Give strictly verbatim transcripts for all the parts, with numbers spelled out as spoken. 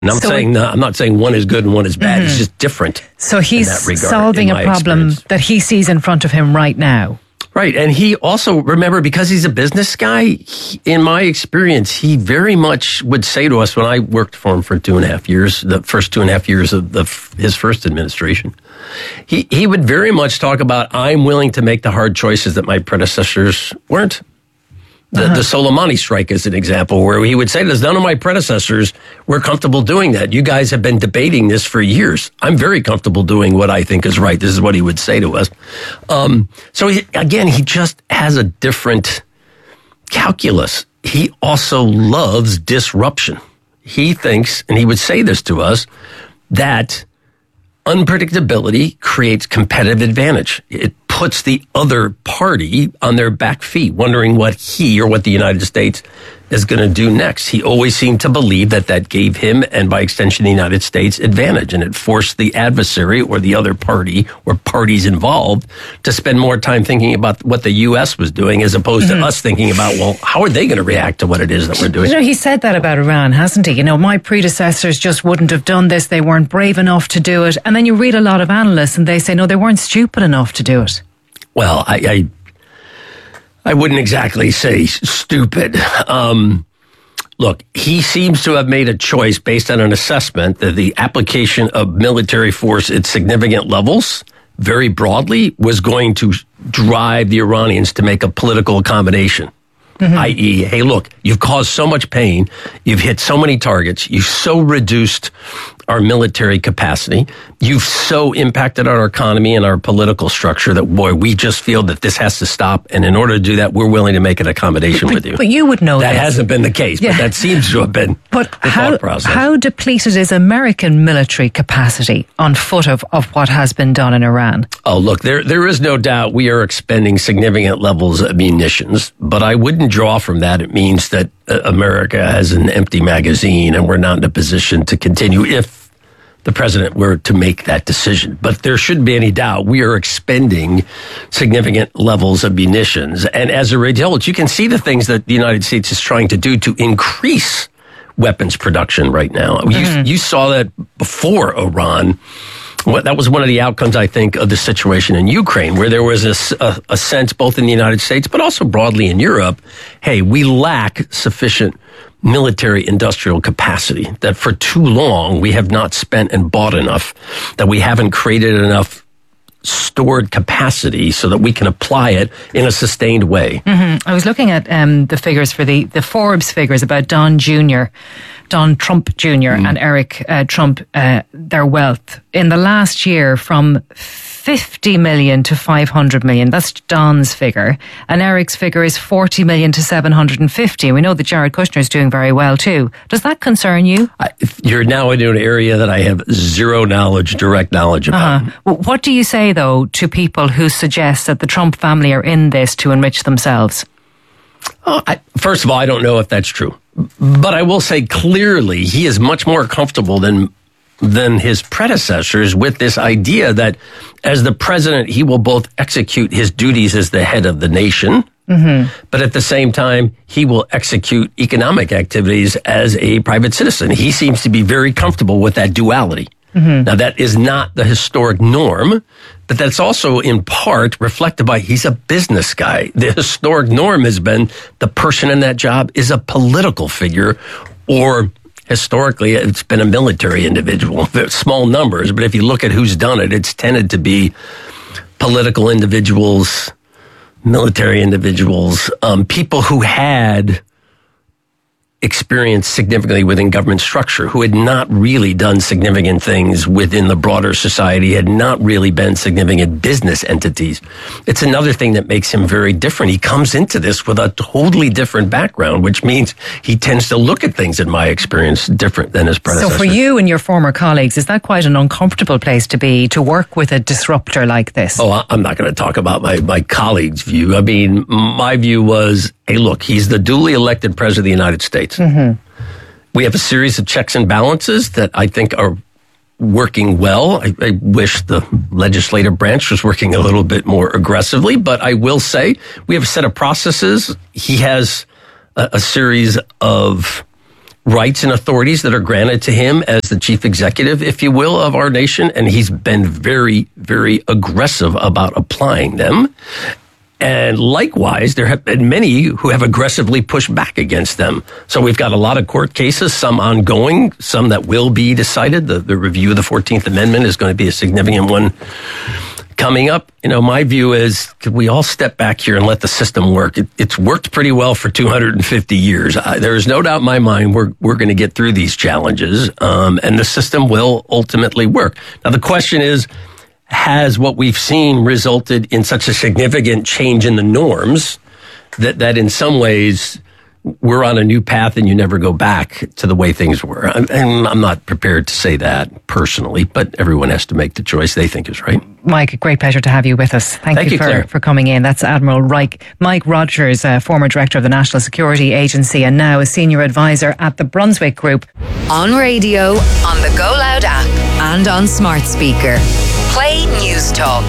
And I'm so saying uh, I'm not saying one is good and one is bad. Mm-hmm. It's just different. So he's in that regard, solving in a my problem experience. that he sees in front of him right now. Right. And he also, remember, because he's a business guy, he, in my experience, he very much would say to us when I worked for him for two and a half years, the first two and a half years of the, his first administration, he, he would very much talk about, I'm willing to make the hard choices that my predecessors weren't. The, uh-huh. the Soleimani strike is an example where he would say to us, none of my predecessors were comfortable doing that. You guys have been debating this for years. I'm very comfortable doing what I think is right. This is what he would say to us. Um, so he, again, he just has a different calculus. He also loves disruption. He thinks, and he would say this to us, that unpredictability creates competitive advantage. It puts the other party on their back feet, wondering what he or what the United States is going to do next. He always seemed to believe that that gave him, and by extension, the United States, advantage. And it forced the adversary or the other party or parties involved to spend more time thinking about what the U S was doing as opposed mm-hmm. to us thinking about, well, how are they going to react to what it is that we're doing? You know, he said that about Iran, hasn't he? You know, my predecessors just wouldn't have done this. They weren't brave enough to do it. And then you read a lot of analysts and they say, no, they weren't stupid enough to do it. Well, I, I, I wouldn't exactly say stupid. Um, look, he seems to have made a choice based on an assessment that the application of military force at significant levels, very broadly, was going to drive the Iranians to make a political accommodation. Mm-hmm. that is, hey, look, you've caused so much pain, you've hit so many targets, you've so reduced our military capacity, you've so impacted our economy and our political structure that, boy, we just feel that this has to stop, and in order to do that, we're willing to make an accommodation but, with you. But you would know that this. hasn't been the case, yeah. but that seems to have been but the how, thought process. How depleted is American military capacity on foot of, of what has been done in Iran? Oh, look, there there is no doubt we are expending significant levels of munitions, but I wouldn't draw from that it means that uh, America has an empty magazine and we're not in a position to continue if the president were to make that decision. But there shouldn't be any doubt we are expending significant levels of munitions. And as a result, you can see the things that the United States is trying to do to increase weapons production right now. Mm-hmm. You, you saw that before Iran. What, that was one of the outcomes, I think, of the situation in Ukraine, where there was a, a, a sense both in the United States, but also broadly in Europe, hey, we lack sufficient military industrial capacity, that for too long we have not spent and bought enough, that we haven't created enough stored capacity so that we can apply it in a sustained way. Mm-hmm. I was looking at um, the figures for the, the Forbes figures about Don Junior, Don Trump Junior Mm. and Eric uh, Trump, uh, their wealth in the last year from fifty million to five hundred million. That's Don's figure. And Eric's figure is forty million to seven hundred fifty. We know that Jared Kushner is doing very well too. Does that concern you? I, you're now into an area that I have zero knowledge, direct knowledge about. Uh-huh. What do you say, though, to people who suggest that the Trump family are in this to enrich themselves? Oh, I, first of all, I don't know if that's true. But I will say clearly he is much more comfortable than than his predecessors with this idea that as the president, he will both execute his duties as the head of the nation, mm-hmm. but at the same time, he will execute economic activities as a private citizen. He seems to be very comfortable with that duality. Mm-hmm. Now, that is not the historic norm, but that's also in part reflected by he's a business guy. The historic norm has been the person in that job is a political figure, or historically it's been a military individual. Small numbers, but if you look at who's done it, it's tended to be political individuals, military individuals, um, people who had experienced significantly within government structure, who had not really done significant things within the broader society, had not really been significant business entities. It's another thing that makes him very different. He comes into this with a totally different background, which means he tends to look at things, in my experience, different than his predecessor. So for you and your former colleagues, is that quite an uncomfortable place to be, to work with a disruptor like this? Oh, I'm not going to talk about my, my colleagues' view. I mean, my view was, hey, look, he's the duly elected president of the United States. Mm-hmm. We have a series of checks and balances that I think are working well. I, I wish the legislative branch was working a little bit more aggressively, but I will say we have a set of processes. He has a, a series of rights and authorities that are granted to him as the chief executive, if you will, of our nation. And he's been very, very aggressive about applying them. And likewise, there have been many who have aggressively pushed back against them. So we've got a lot of court cases, some ongoing, some that will be decided. The, the review of the fourteenth Amendment is going to be a significant one coming up. You know, my view is, could we all step back here and let the system work? It, it's worked pretty well for two hundred fifty years. I, there is no doubt in my mind we're we're going to get through these challenges, um, and the system will ultimately work. Now, the question is, has what we've seen resulted in such a significant change in the norms that, that in some ways we're on a new path and you never go back to the way things were? And I'm not prepared to say that personally, but everyone has to make the choice they think is right. Mike, great pleasure to have you with us. Thank, Thank you, you for, for coming in. That's Admiral Reich, Mike Rogers, uh, former director of the National Security Agency and now a senior advisor at the Brunswick Group. On radio, on the Go Loud app and on smart speaker. Play News Talk.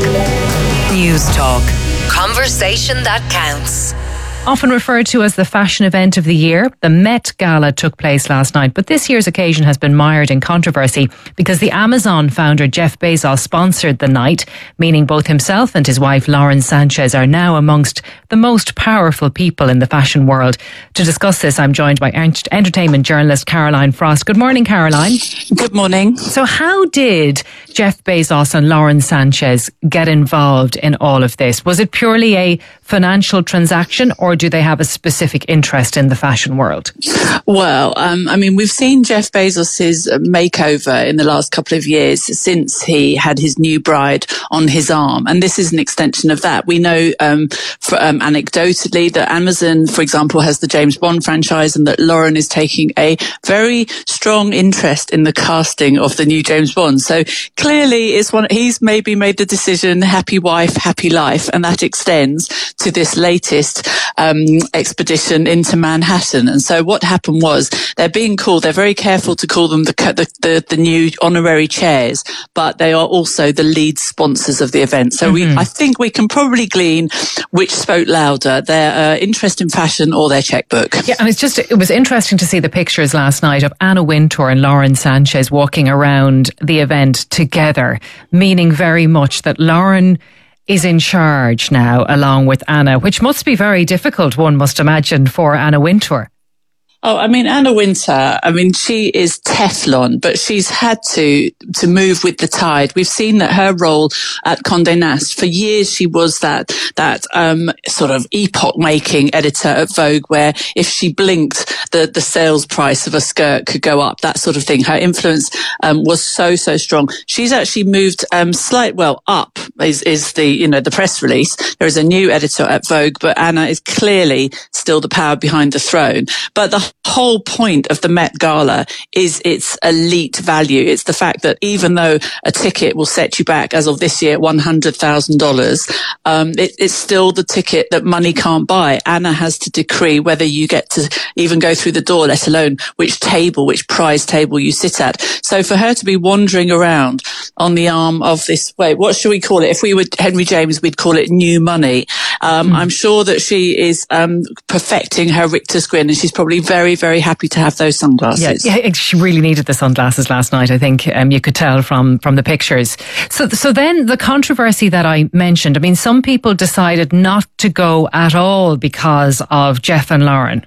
News Talk. Conversation that counts. Often referred to as the fashion event of the year, the Met Gala took place last night, but this year's occasion has been mired in controversy because the Amazon founder Jeff Bezos sponsored the night, meaning both himself and his wife Lauren Sanchez are now amongst the most powerful people in the fashion world. To discuss this, I'm joined by ent- entertainment journalist Caroline Frost. Good morning, Caroline. Good morning. So how did Jeff Bezos and Lauren Sanchez get involved in all of this? Was it purely a financial transaction, or do they have a specific interest in the fashion world? Well, um, I mean, we've seen Jeff Bezos's makeover in the last couple of years since he had his new bride on his arm. And this is an extension of that. We know, um, for, um, anecdotally that Amazon, for example, has the James Bond franchise and that Lauren is taking a very strong interest in the casting of the new James Bond. So clearly it's one, he's maybe made the decision, happy wife, happy life. And that extends to this latest um, expedition into Manhattan. And so what happened was they're being called, they're very careful to call them the, the, the, the new honorary chairs, but they are also the lead sponsors of the event. So mm-hmm. we, I think we can probably glean which spoke louder, their uh, interest in fashion or their checkbook. Yeah, and it's just, it was interesting to see the pictures last night of Anna Wintour and Lauren Sanchez walking around the event together, meaning very much that Lauren is in charge now along with Anna, which must be very difficult, one must imagine, for Anna Wintour. Oh, I mean, Anna Wintour, I mean, she is Teflon, but she's had to, to move with the tide. We've seen that her role at Condé Nast, for years she was that, that, um, sort of epoch-making editor at Vogue, where if she blinked, the, the sales price of a skirt could go up, that sort of thing. Her influence, um, was so, so strong. She's actually moved, um, slight, well, up is, is the, you know, the press release. There is a new editor at Vogue, but Anna is clearly still the power behind the throne. But the whole point of the Met Gala is its elite value. It's the fact that even though a ticket will set you back, as of this year, one hundred thousand dollars, um, it, it's still the ticket that money can't buy. Anna has to decree whether you get to even go through the door, let alone which table, which prize table you sit at. So for her to be wandering around on the arm of this, wait, what should we call it? If we were Henry James, we'd call it new money. Um, mm. I'm sure that she is um, perfecting her Richter's grin, and she's probably very Very, very happy to have those sunglasses. Yeah, yeah, she really needed the sunglasses last night, I think. Um, you could tell from, from the pictures. So, so then the controversy that I mentioned, I mean, some people decided not to go at all because of Jeff and Lauren.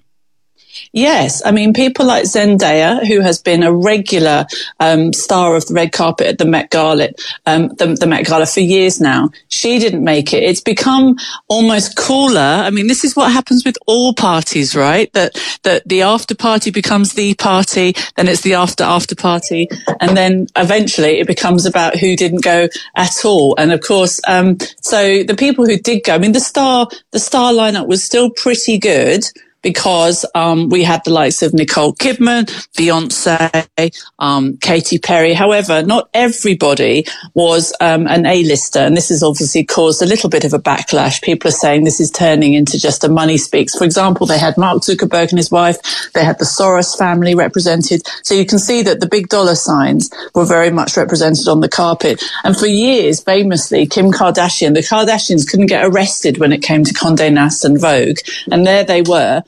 Yes, I mean, people like Zendaya, who has been a regular um, star of the red carpet at the Met Gala, um, the, the Met Gala for years now, she didn't make it. It's become almost cooler. I mean, this is what happens with all parties, right? That that the after party becomes the party, then it's the after after party, and then eventually it becomes about who didn't go at all. And of course, um, so the people who did go, I mean, the star the star lineup was still pretty good, because um, we had the likes of Nicole Kidman, Beyonce, um, Katy Perry. However, not everybody was um, an A-lister, and this has obviously caused a little bit of a backlash. People are saying this is turning into just a money speaks. For example, they had Mark Zuckerberg and his wife. They had the Soros family represented. So you can see that the big dollar signs were very much represented on the carpet. And for years, famously, Kim Kardashian, the Kardashians couldn't get arrested when it came to Condé Nast and Vogue. And there they were,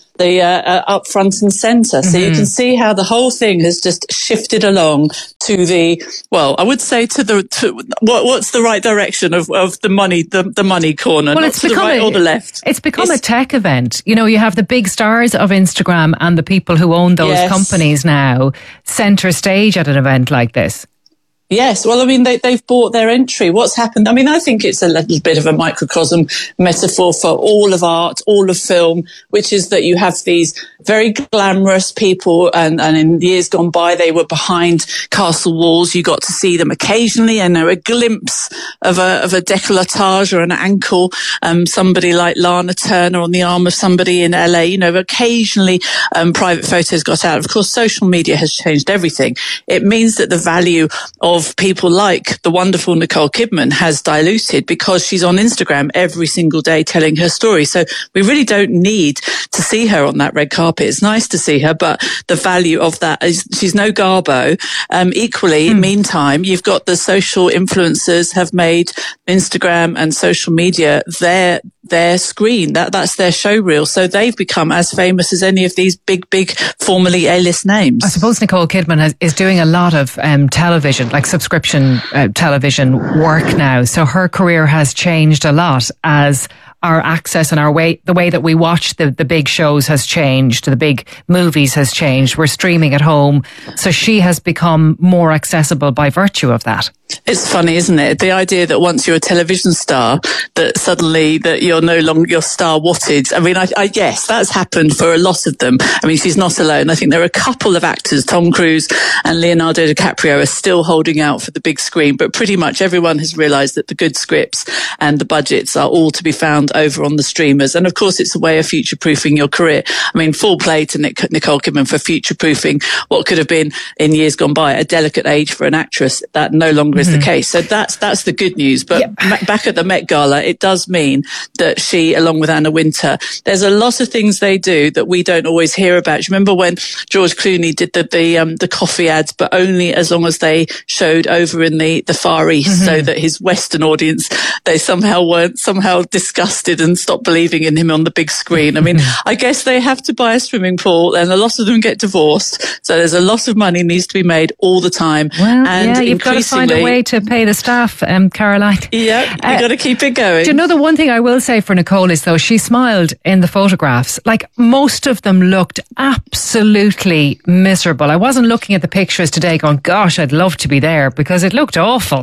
the uh, uh, up front and centre. So mm-hmm. you can see how the whole thing has just shifted along to the, well, I would say to the, to, what, what's the right direction of, of the money, the, the money corner, well, not it's to the right a, or the left. It's become it's, a tech event. You know, you have the big stars of Instagram and the people who own those yes. companies now centre stage at an event like this. Yes, well, I mean, they, they've bought their entry. What's happened? I mean, I think it's a little bit of a microcosm metaphor for all of art, all of film, which is that you have these very glamorous people, and, and in years gone by, they were behind castle walls. You got to see them occasionally, and there a glimpse of a of a décolletage or an ankle. Um, somebody like Lana Turner on the arm of somebody in L A. You know, occasionally um, private photos got out. Of course, social media has changed everything. It means that the value of Of people like the wonderful Nicole Kidman has diluted because she's on Instagram every single day telling her story. So we really don't need to see her on that red carpet. It's nice to see her, but the value of that is she's no Garbo. Um, equally, mm. meantime, you've got the social influencers have made Instagram and social media their their screen. That that's their showreel. So they've become as famous as any of these big, big, formerly A-list names. I suppose Nicole Kidman has, is doing a lot of um, television, like subscription uh, television work now. So her career has changed a lot as our access and our way, the way that we watch the, the big shows has changed. The big movies has changed. We're streaming at home. So she has become more accessible by virtue of that. It's funny, isn't it? The idea that once you're a television star, that suddenly that you're no longer, you're star watted. I mean, I, I guess that's happened for a lot of them. I mean, she's not alone. I think there are a couple of actors, Tom Cruise and Leonardo DiCaprio, are still holding out for the big screen, but pretty much everyone has realised that the good scripts and the budgets are all to be found over on the streamers. And of course, it's a way of future-proofing your career. I mean, full play to Nic- Nicole Kidman for future-proofing what could have been, in years gone by, a delicate age for an actress. That no longer is mm-hmm. the case. So that's that's the good news. But yep. ma- back at the Met Gala, it does mean that she, along with Anna Wintour, there's a lot of things they do that we don't always hear about. Do you remember when George Clooney did the the, um, the coffee ads, but only as long as they showed over in the, the Far East, mm-hmm. so that his Western audience, they somehow weren't somehow disgusted and stopped believing in him on the big screen. I mean, I guess they have to buy a swimming pool, and a lot of them get divorced. So there's a lot of money needs to be made all the time. Well, and yeah, you've got to find a way to pay the staff, um, Caroline. Yeah, you uh, got to keep it going. Do you know, the one thing I will say for Nicole is, though, she smiled in the photographs. Like, most of them looked absolutely miserable. I wasn't looking at the pictures today going, gosh, I'd love to be there, because it looked awful.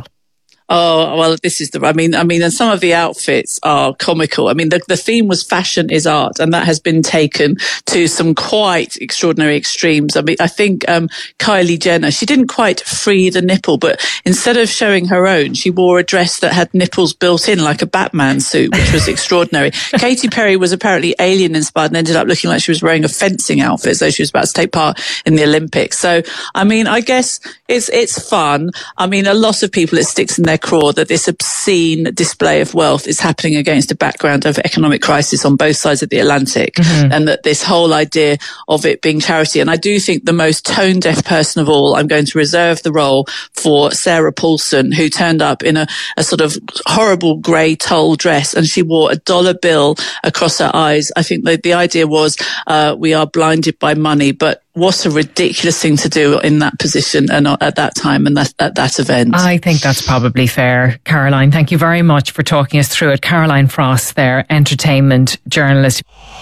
Oh, well, this is the, I mean, I mean, and some of the outfits are comical. I mean, the, the theme was fashion is art, and that has been taken to some quite extraordinary extremes. I mean, I think, um, Kylie Jenner, she didn't quite free the nipple, but instead of showing her own, she wore a dress that had nipples built in, like a Batman suit, which was extraordinary. Katy Perry was apparently alien inspired and ended up looking like she was wearing a fencing outfit, as though she was about to take part in the Olympics. So, I mean, I guess it's, it's fun. I mean, a lot of people, it sticks in their craw that this obscene display of wealth is happening against a background of economic crisis on both sides of the Atlantic, mm-hmm. and that this whole idea of it being charity. And I do think the most tone deaf person of all, I'm going to reserve the role for Sarah Paulson, who turned up in a, a sort of horrible grey tulle dress, and she wore a dollar bill across her eyes. I think the, the idea was uh, we are blinded by money, but what a ridiculous thing to do in that position and at that time and that, at that event. I think that's probably fair, Caroline. Thank you very much for talking us through it. Caroline Frost there, entertainment journalist.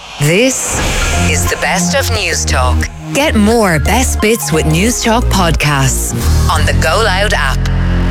This is the best of News Talk. Get more best bits with News Talk podcasts on the Go Loud app.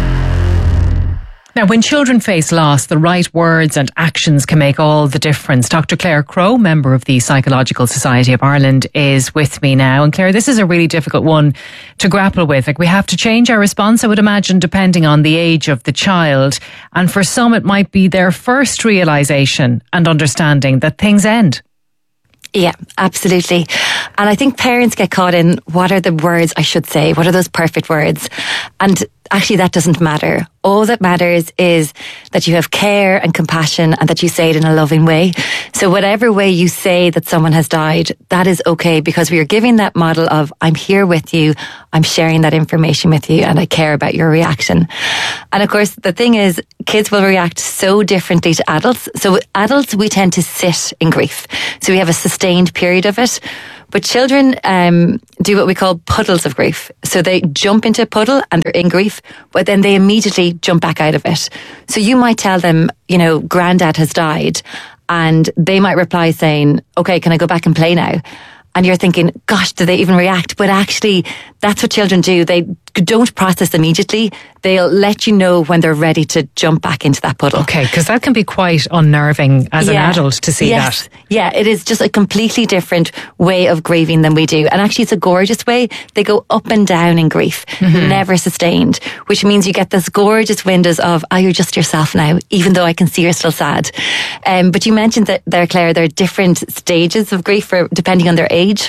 Now, when children face loss, the right words and actions can make all the difference. Doctor Claire Crowe, member of the Psychological Society of Ireland, is with me now. And Claire, this is a really difficult one to grapple with. Like, we have to change our response, I would imagine, depending on the age of the child. And for some, it might be their first realisation and understanding that things end. Yeah, absolutely. And I think parents get caught in, what are the words I should say? What are those perfect words? And actually that doesn't matter. All that matters is that you have care and compassion and that you say it in a loving way. So whatever way you say that someone has died, that is okay, because we are giving that model of, I'm here with you, I'm sharing that information with you, and I care about your reaction. And of course, the thing is, kids will react so differently to adults. So adults, we tend to sit in grief. So we have a sustained period of it. But children um, do what we call puddles of grief. So they jump into a puddle and they're in grief, but then they immediately jump back out of it. So you might tell them, you know, granddad has died, and they might reply saying, okay, can I go back and play now? And you're thinking, gosh, do they even react? But actually, that's what children do. They don't process immediately. They'll let you know when they're ready to jump back into that puddle. Okay, because that can be quite unnerving as yeah. an adult to see yes. that. Yeah, it is just a completely different way of grieving than we do. And actually, it's a gorgeous way. They go up and down in grief, mm-hmm. never sustained, which means you get this gorgeous windows of, oh, you're just yourself now, even though I can see you're still sad. Um, but you mentioned that there, Claire, there are different stages of grief for, depending on their age.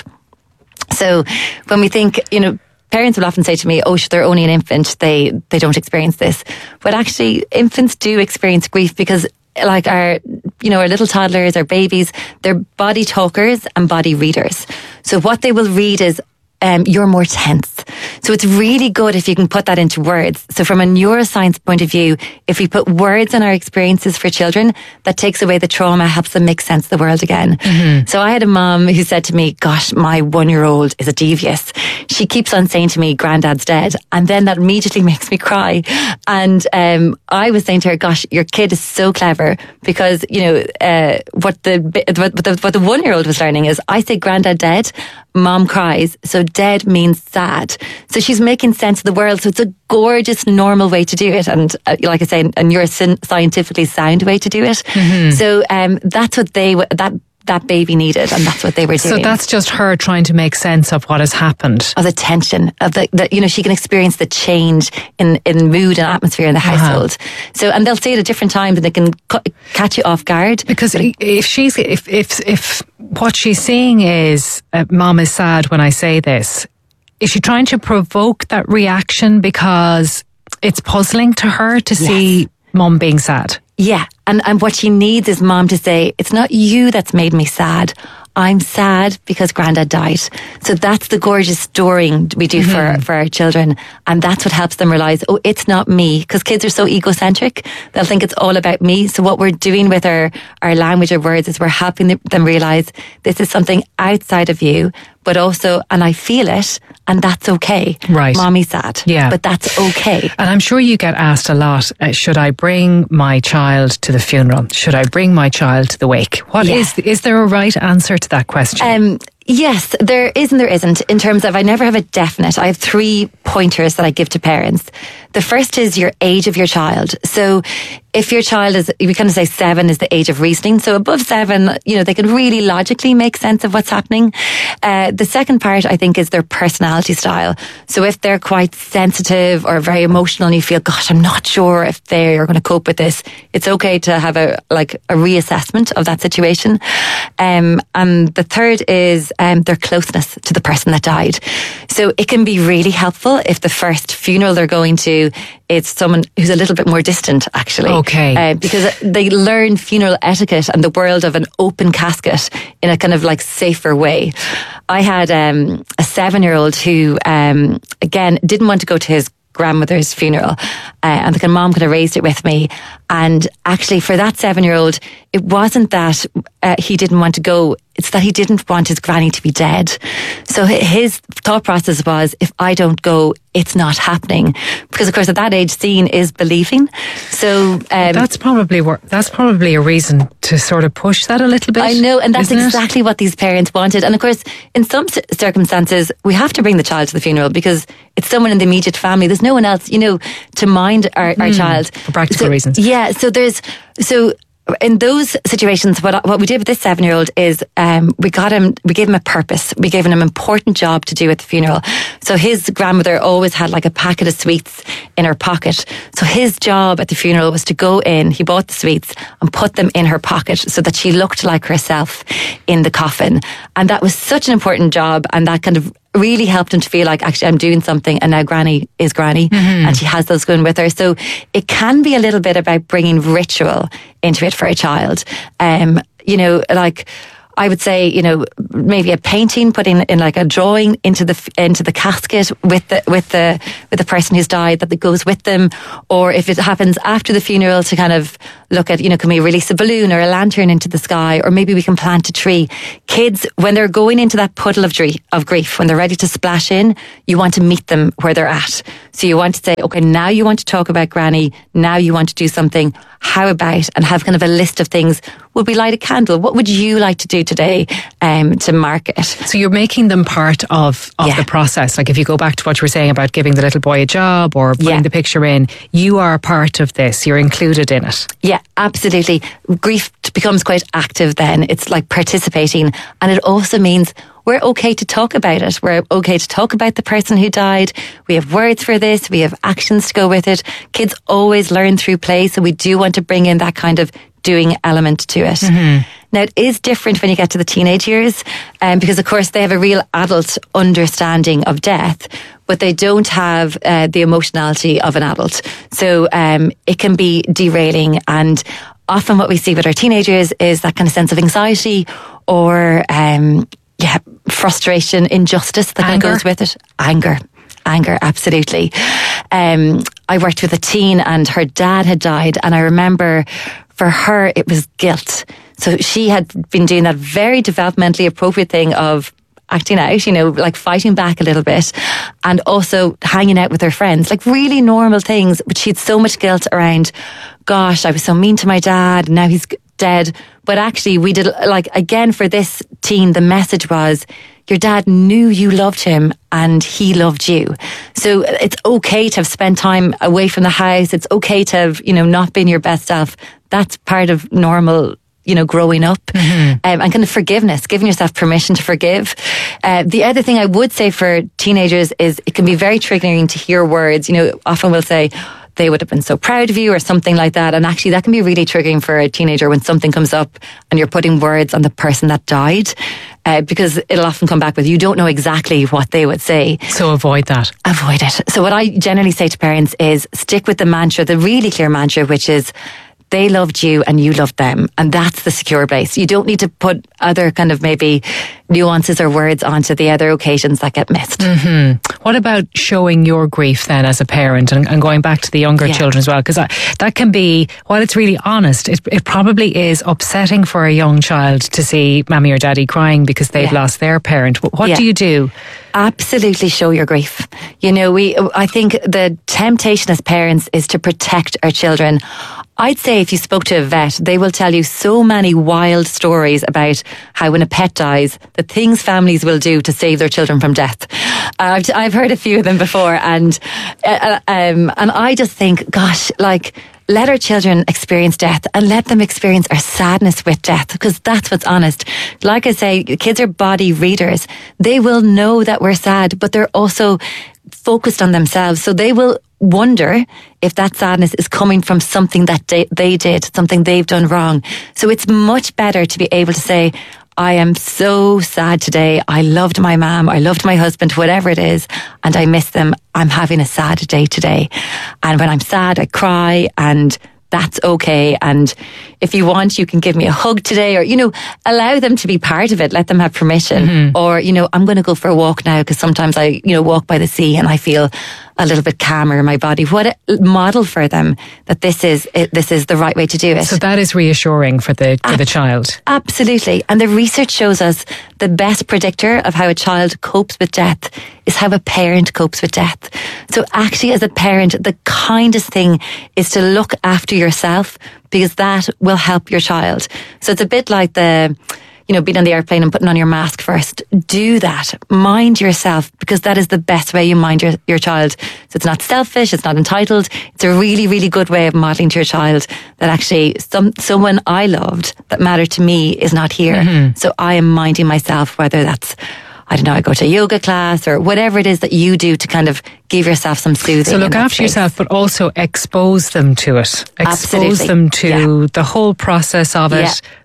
So when we think, you know, parents will often say to me, oh, they're only an infant, they they don't experience this. But actually, infants do experience grief, because like our, you know, our little toddlers, our babies, they're body talkers and body readers. So what they will read is, um, you're more tense. So it's really good if you can put that into words. So from a neuroscience point of view, if we put words on our experiences for children, that takes away the trauma, helps them make sense of the world again. Mm-hmm. So I had a mom who said to me, gosh, my one-year-old is a devious. She keeps on saying to me, granddad's dead. And then that immediately makes me cry. And um, I was saying to her, gosh, your kid is so clever, because, you know, uh, what the what the, what the one-year-old was learning is, I say granddad dead, mom cries. So dead means sad. So she's making sense of the world. So it's a gorgeous, normal way to do it. And uh, like I say, a neuroscientifically sound way to do it. Mm-hmm. So um, that's what they, that that baby needed, and that's what they were doing. So that's just her trying to make sense of what has happened. Of the tension, of the, the you know, she can experience the change in, in mood and atmosphere in the household. Uh-huh. So, and they'll say it at different times, and they can cu- catch you off guard. Because if she's, if, if, if what she's saying is, uh, mom is sad when I say this, is she trying to provoke that reaction because it's puzzling to her to yes. see mom being sad? Yeah. And, and what she needs is mom to say, it's not you that's made me sad. I'm sad because granddad died. So that's the gorgeous storying we do mm-hmm. for, for our children. And that's what helps them realize, oh, it's not me. Because kids are so egocentric. They'll think it's all about me. So what we're doing with our, our language of words is we're helping them realize this is something outside of you, but also, and I feel it, and that's okay. Right. Mommy's sad. Yeah. But that's okay. And I'm sure you get asked a lot, uh, should I bring my child to the funeral? Should I bring my child to the wake? What yeah. is, is there a right answer to that question? Um, yes, there is and there isn't, in terms of, I never have a definite. I have three pointers that I give to parents. The first is your age of your child. So if your child is, we kind of say seven is the age of reasoning. So above seven, you know, they can really logically make sense of what's happening. Uh, the second part, I think, is their personality style. So if they're quite sensitive or very emotional and you feel, gosh, I'm not sure if they are going to cope with this, it's okay to have a, like a reassessment of that situation. Um, and the third is um, their closeness to the person that died. So it can be really helpful if the first funeral they're going to is someone who's a little bit more distant, actually. Okay. Uh, because they learn funeral etiquette and the world of an open casket in a kind of like safer way. I had um, a seven-year-old who, um, again, didn't want to go to his grandmother's funeral, uh, and the mom could have raised it with me. And actually, for that seven-year-old, it wasn't that uh, he didn't want to go, it's that he didn't want his granny to be dead. So his thought process was, if I don't go, it's not happening. Because of course at that age, seeing is believing. So um, that's probably that's probably a reason to sort of push that a little bit. I know, and that's exactly it? what these parents wanted. And of course, in some circumstances, we have to bring the child to the funeral because it's someone in the immediate family. There's no one else, you know, to mind our, our mm, child. For practical so, reasons. Yeah, so there's, so in those situations, what what we did with this seven-year-old is um, we got him, we gave him a purpose. We gave him an important job to do at the funeral. So his grandmother always had like a packet of sweets in her pocket. So his job at the funeral was to go in, he bought the sweets and put them in her pocket so that she looked like herself in the coffin. And that was such an important job, and that kind of really help them to feel like, actually, I'm doing something, and now Granny is Granny, mm-hmm. and she has those going with her. So it can be a little bit about bringing ritual into it for a child. Um, you know, like, I would say, you know, maybe a painting, putting in like a drawing into the into the casket with the with the with the person who's died that goes with them, or if it happens after the funeral, to kind of look at, you know, can we release a balloon or a lantern into the sky, or maybe we can plant a tree. Kids, when they're going into that puddle of grief, of grief, when they're ready to splash in, you want to meet them where they're at. So you want to say, okay, now you want to talk about Granny. Now you want to do something. How about, and have kind of a list of things. Would we light a candle? What would you like to do today um, to mark it? So you're making them part of, of Yeah. the process. Like if you go back to what you were saying about giving the little boy a job or putting Yeah. the picture in, you are part of this. You're included in it. Yeah, absolutely. Grief becomes quite active then. It's like participating, and it also means we're okay to talk about it. We're okay to talk about the person who died. We have words for this. We have actions to go with it. Kids always learn through play, so we do want to bring in that kind of doing element to it. Mm-hmm. Now, it is different when you get to the teenage years, um, because of course they have a real adult understanding of death, but they don't have uh, the emotionality of an adult. So um, it can be derailing, and often what we see with our teenagers is that kind of sense of anxiety or um, yeah, frustration, injustice that kind of Anger. goes with it. Anger. Anger, absolutely. Um, I worked with a teen and her dad had died, and I remember for her it was guilt. So she had been doing that very developmentally appropriate thing of acting out, you know, like fighting back a little bit, and also hanging out with her friends, like really normal things, but she had so much guilt around, gosh, I was so mean to my dad, now he's dead. But actually we did, like, again, for this teen, the message was, your dad knew you loved him and he loved you. So it's okay to have spent time away from the house. It's okay to have, you know, not been your best self. That's part of normal, you know, growing up. Mm-hmm. um, and kind of forgiveness, giving yourself permission to forgive. Uh, the other thing I would say for teenagers is it can be very triggering to hear words. You know, often we'll say, they would have been so proud of you or something like that. And actually that can be really triggering for a teenager when something comes up and you're putting words on the person that died, uh, because it'll often come back with, you don't know exactly what they would say. So avoid that. Avoid it. So what I generally say to parents is stick with the mantra, the really clear mantra, which is, they loved you and you loved them. And that's the secure base. You don't need to put other kind of maybe nuances or words onto the other occasions that get missed. Mm-hmm. What about showing your grief then as a parent, and, and going back to the younger Yeah. children as well? Because that can be, while it's really honest, it, it probably is upsetting for a young child to see mommy or daddy crying because they've Yeah. lost their parent. What, what Yeah. do you do? Absolutely show your grief. You know, we, I think the temptation as parents is to protect our children. I'd say if you spoke to a vet, they will tell you so many wild stories about how when a pet dies, the things families will do to save their children from death. Uh, I've, I've heard a few of them before, and uh, um, and I just think, gosh, like, let our children experience death and let them experience our sadness with death, because that's what's honest. Like I say, kids are body readers. They will know that we're sad, but they're also focused on themselves. So they will wonder if that sadness is coming from something that they, they did, something they've done wrong. So it's much better to be able to say, I am so sad today. I loved my mom. I loved my husband, whatever it is, and I miss them. I'm having a sad day today. And when I'm sad, I cry, and that's okay. And if you want, you can give me a hug today, or, you know, allow them to be part of it. Let them have permission. Mm-hmm. Or, you know, I'm going to go for a walk now, because sometimes I, you know, walk by the sea and I feel a little bit calmer in my body. What a model for them that this is it, this is the right way to do it. So that is reassuring for the for Ab- the child. Absolutely. And the research shows us the best predictor of how a child copes with death is how a parent copes with death. So actually, as a parent, the kindest thing is to look after yourself, because that will help your child. So it's a bit like the, you know, being on the airplane and putting on your mask first. Do that. Mind yourself, because that is the best way you mind your, your child. So it's not selfish, it's not entitled. It's a really, really good way of modelling to your child that actually some someone I loved that mattered to me is not here. Mm-hmm. So I am minding myself, whether that's, I don't know, I go to a yoga class or whatever it is that you do to kind of give yourself some soothing. So look after space. yourself, but also expose them to it. Expose Absolutely. them to Yeah. the whole process of it, Yeah.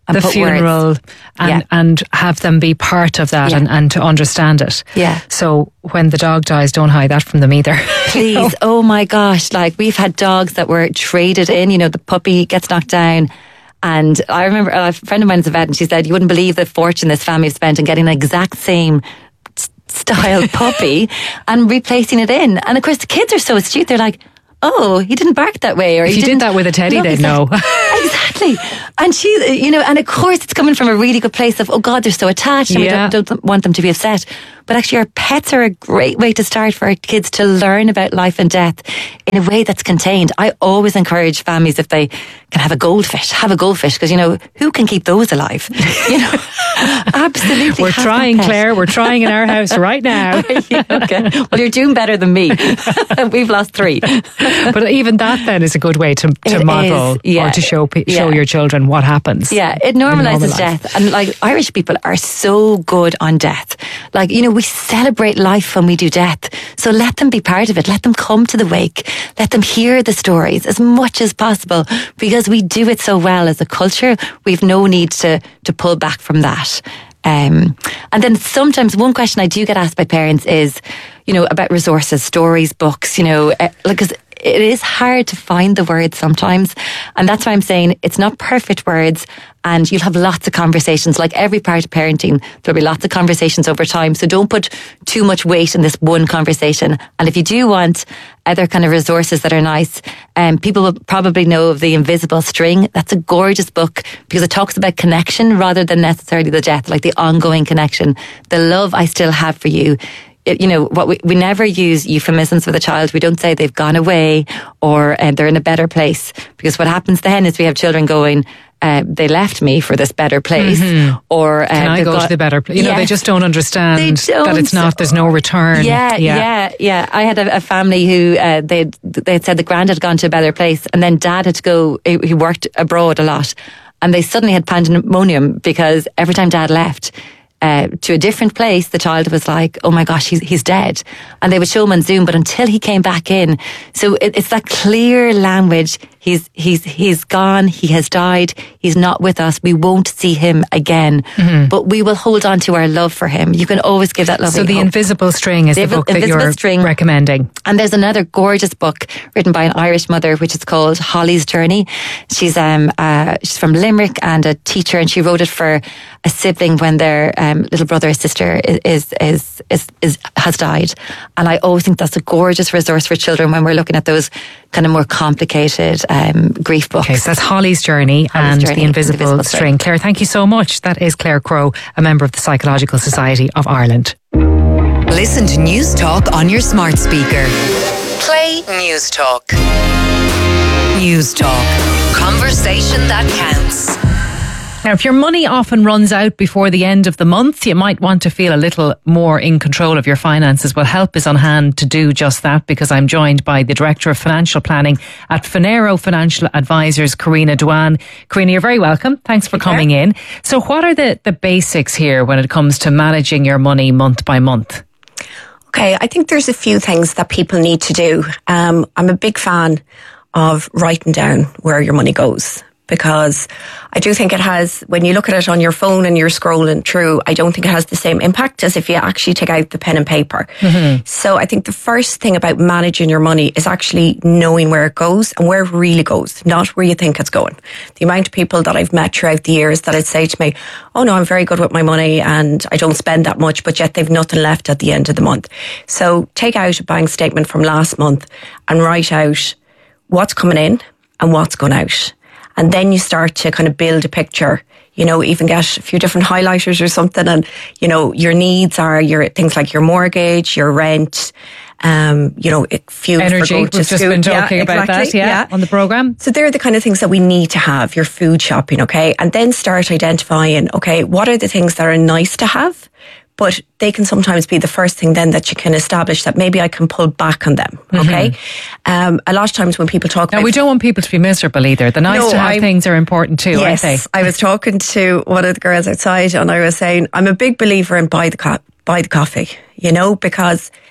And the put funeral words. and, Yeah. and have them be part of that Yeah. and, and to understand it. Yeah. So when the dog dies, don't hide that from them either. Please. Oh my gosh. Like, we've had dogs that were traded in, you know, the puppy gets knocked down. And I remember a friend of mine is a vet, and she said, you wouldn't believe the fortune this family have spent in getting the exact same s- style puppy and replacing it in. And of course, the kids are so astute. They're like, oh, he didn't bark that way. Or If he you did didn't that with a teddy, look they'd exact- know. Exactly. And she, you know, and of course it's coming from a really good place of, oh God, they're so attached and Yeah. we don't, don't want them to be upset. But actually our pets are a great way to start for our kids to learn about life and death in a way that's contained. I always encourage families, if they can have a goldfish, have a goldfish, because, you know, who can keep those alive? You know, absolutely. We're have trying, that pet. Claire. We're trying in our house right now. Okay. Well, you're doing better than me. We've lost three. But even that then is a good way to, to It model is, yeah. or to show pe- show Yeah. your children what happens. Yeah, it in normalizes normal life. death. And like, Irish people are so good on death. Like, you know, we celebrate life when we do death. So let them be part of it. Let them come to the wake. Let them hear the stories as much as possible, because we do it so well as a culture. We've no need to, to pull back from that. Um, and then sometimes one question I do get asked by parents is, you know, about resources, stories, books, you know, uh, like, 'cause it is hard to find the words sometimes. And that's why I'm saying it's not perfect words, and you'll have lots of conversations. Like every part of parenting, there'll be lots of conversations over time. So don't put too much weight in this one conversation. And if you do want other kind of resources that are nice, um, people will probably know of The Invisible String. That's a gorgeous book because it talks about connection rather than necessarily the death, like the ongoing connection, the love I still have for you. It, you know, what we, we never use euphemisms with a child. We don't say they've gone away or um, they're in a better place, because what happens then is we have children going, uh, they left me for this better place, Mm-hmm. or uh, Can I they've go got- to the better place? You know, they Yes. just don't understand They that don't. it's not, there's no return. Yeah, yeah, yeah. I had a, a family who uh, they they had said the granddad had gone to a better place, and then dad had to go. He he worked abroad a lot, and they suddenly had pandemonium because every time dad left uh, to a different place, the child was like, "Oh my gosh, he's he's dead," and they would show him on Zoom, but until he came back in, so it, it's that clear language. He's he's he's gone. He has died. He's not with us. We won't see him again, Mm-hmm. but we will hold on to our love for him. You can always give that love. So The Invisible String is The the, Invi- book that Invisible you're String. recommending. And there's another gorgeous book written by an Irish mother, which is called Holly's Journey. She's um uh, she's from Limerick and a teacher, and she wrote it for a sibling when their um, little brother or sister is, is is is has died. And I always think that's a gorgeous resource for children when we're looking at those kind of more complicated um, grief books. Okay, so that's Holly's Journey Holly's and Journey, The Invisible, Invisible String. String. Claire, thank you so much. That is Claire Crowe, a member of the Psychological Society of Ireland. Listen to News Talk on your smart speaker. Play News Talk. News Talk. Conversation that counts. Now, if your money often runs out before the end of the month, you might want to feel a little more in control of your finances. Well, help is on hand to do just that, because I'm joined by the Director of Financial Planning at Finero Financial Advisors, Karina Duan. Karina, you're very welcome. Thanks for coming in. So what are the, the basics here when it comes to managing your money month by month? Okay, I think there's a few things that people need to do. Um, I'm a big fan of writing down where your money goes, because I do think it has, when you look at it on your phone and you're scrolling through, I don't think it has the same impact as if you actually take out the pen and paper. Mm-hmm. So I think the first thing about managing your money is actually knowing where it goes and where it really goes, not where you think it's going. The amount of people that I've met throughout the years that I'd say to me, oh no, I'm very good with my money and I don't spend that much, but yet they've nothing left at the end of the month. So take out a bank statement from last month and write out what's coming in and what's going out. And then you start to kind of build a picture, you know, even get a few different highlighters or something. And, you know, your needs are your things like your mortgage, your rent, um, you know, fuel Energy. for going We've to just school. been talking yeah, about exactly. that, yeah, yeah, on the programme. So they're the kind of things that we need to have, your food shopping, okay? And then start identifying, okay, what are the things that are nice to have? But they can sometimes be the first thing then that you can establish that maybe I can pull back on them, okay? Mm-hmm. Um, a lot of times when people talk Now, about... we don't want people to be miserable either. The nice No, to have I'm- things are important too, Yes, aren't they? I was talking to one of the girls outside and I was saying, I'm a big believer in buy the, co- buy the coffee, you know, because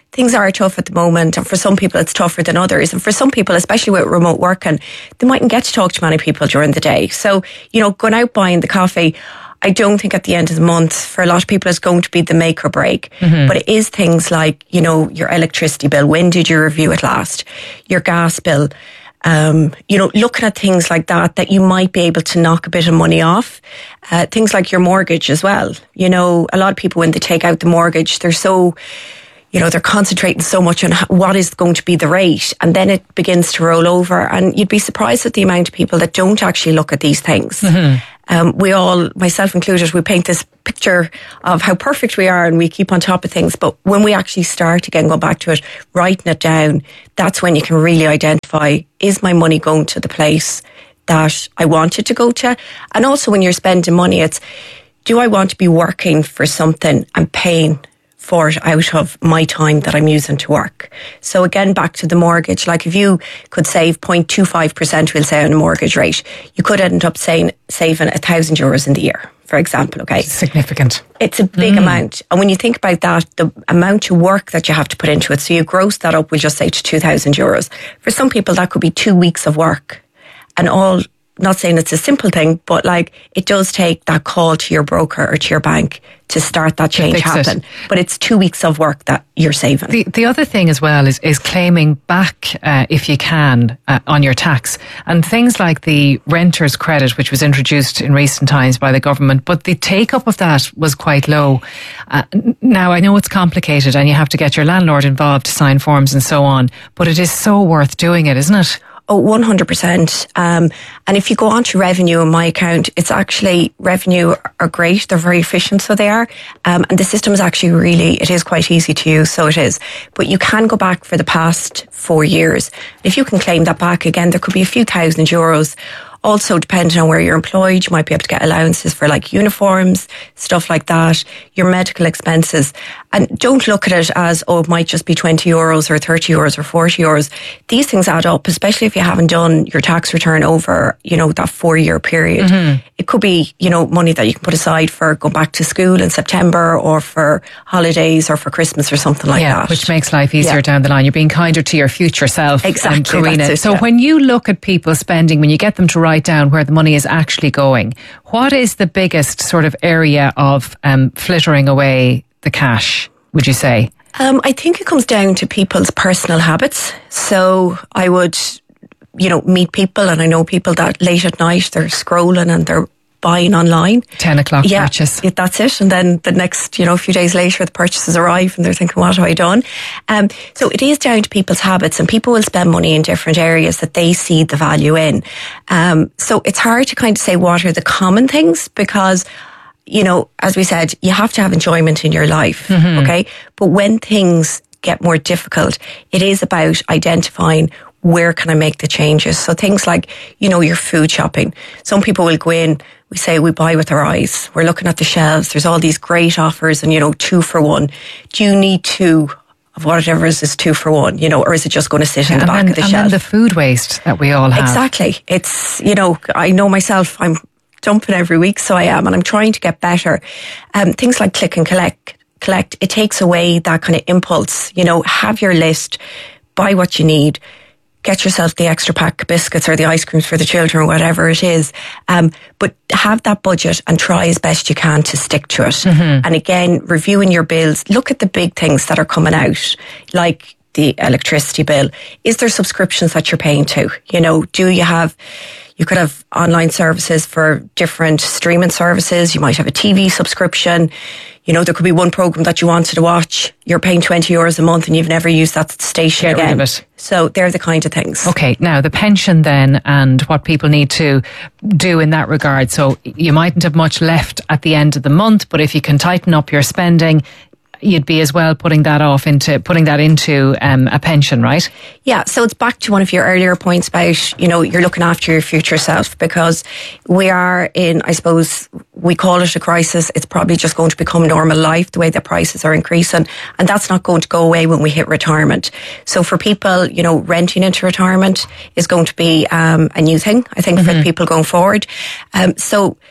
things are tough at the moment, and for some people it's tougher than others. And for some people, especially with remote working, they mightn't get to talk to many people during the day. So, you know, going out buying the coffee, I don't think at the end of the month for a lot of people is going to be the make or break. Mm-hmm. But it is things like, you know, your electricity bill. When did you review it last? Your gas bill. Um, you know, looking at things like that, that you might be able to knock a bit of money off. Uh, things like your mortgage as well. You know, a lot of people, when they take out the mortgage, they're so, you know, they're concentrating so much on what is going to be the rate, and then it begins to roll over. And you'd be surprised at the amount of people that don't actually look at these things. Mm-hmm. Um, we all, myself included, we paint this picture of how perfect we are and we keep on top of things. But when we actually start again, go back to it, writing it down, that's when you can really identify, is my money going to the place that I want it to go to? And also when you're spending money, it's, do I want to be working for something and paying for it out of my time that I'm using to work? So again, back to the mortgage, like if you could save zero point two five percent, we'll say, on a mortgage rate, you could end up saying, saving a thousand euros in the year, for example, okay? Significant. It's a big mm. amount. And when you think about that, the amount of work that you have to put into it, so you gross that up, we'll just say to two thousand euros. For some people, that could be two weeks of work. And all, not saying it's a simple thing, but like it does take that call to your broker or to your bank to start that change happen. It. But it's two weeks of work that you're saving. The the other thing as well is is claiming back, uh, if you can, uh, on your tax. And things like the renter's credit, which was introduced in recent times by the government, but the take-up of that was quite low. Uh, now, I know it's complicated and you have to get your landlord involved to sign forms and so on, but it is so worth doing it, isn't it? Oh, one hundred percent. Um, and if you go on to Revenue in my account, it's actually, Revenue are great. They're very efficient, so they are. Um, and the system is actually really, it is quite easy to use, so it is. But you can go back for the past four years. If you can claim that back again, there could be a few thousand euros. Also, depending on where you're employed, you might be able to get allowances for like uniforms, stuff like that, your medical expenses. And don't look at it as, oh, it might just be twenty euros or thirty euros or forty euros. These things add up, especially if you haven't done your tax return over, you know, that four year period. Mm-hmm. It could be, you know, money that you can put aside for going back to school in September or for holidays or for Christmas or something like yeah, that. Which makes life easier yeah. down the line. You're being kinder to your future self. Exactly. Um, Karina. It, so yeah. when you look at people spending, when you get them to write down where the money is actually going, what is the biggest sort of area of um, flittering away the cash, would you say? Um, I think it comes down to people's personal habits. So I would, you know, meet people, and I know people that late at night they're scrolling and they're buying online. ten o'clock yeah, purchase. Yeah, that's it. And then the next, you know, a few days later, the purchases arrive and they're thinking, what have I done? Um, so it is down to people's habits, and people will spend money in different areas that they see the value in. Um, so it's hard to kind of say what are the common things, because, you know, as we said, you have to have enjoyment in your life. Mm-hmm. Okay. But when things get more difficult, it is about identifying where can I make the changes? So things like, you know, your food shopping. Some people will go in, we say we buy with our eyes. We're looking at the shelves. There's all these great offers and, you know, two for one. Do you need two of whatever is is two for one, you know, or is it just going to sit yeah, in the back then, of the and shelf? And then the food waste that we all have. Exactly. It's, you know, I know myself, I'm dumping every week, so I am, and I'm trying to get better. Um, things like click and collect, collect, it takes away that kind of impulse, you know, have your list, buy what you need. Get yourself the extra pack of biscuits or the ice creams for the children or whatever it is. Um, but have that budget and try as best you can to stick to it. Mm-hmm. And again, reviewing your bills, look at the big things that are coming out, like the electricity bill. Is there subscriptions that you're paying to? You know, do you have, you could have online services for different streaming services. You might have a T V subscription. You know, there could be one program that you wanted to watch. You're paying twenty euros a month and you've never used that station Get again. Rid of it. So they're the kind of things. Okay, now the pension then, and what people need to do in that regard. So you mightn't have much left at the end of the month, but if you can tighten up your spending, you'd be as well putting that off into putting that into um, a pension, right? Yeah, so it's back to one of your earlier points about, you know, you're looking after your future self, because we are in, I suppose, we call it a crisis. It's probably just going to become normal life, the way the prices are increasing, and that's not going to go away when we hit retirement. So for people, you know, renting into retirement is going to be um, a new thing, I think, mm-hmm. for people going forward. Um, so